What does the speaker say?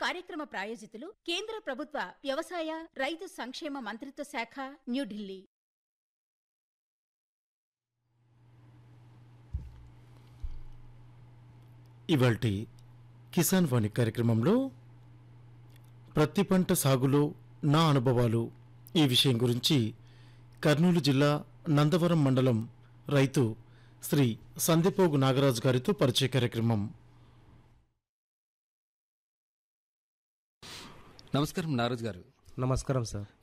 కార్యక్రమ ప్రాయోజితులు కేంద్ర ప్రభుత్వ వ్యవసాయ రైతు సంక్షేమ మంత్రిత్వ శాఖ, న్యూఢిల్లీ. ఇవాల్టి కిసాన్ వాణి కార్యక్రమంలో ప్రతి పంట సాగులో నా అనుభవాలు ఈ విషయం గురించి కర్నూలు జిల్లా నందవరం మండలం రైతు శ్రీ సందెపోగు నాగరాజు గారితో పరిచయ కార్యక్రమం. నమస్కారం నాగరాజు గారు. నమస్కారం సార్.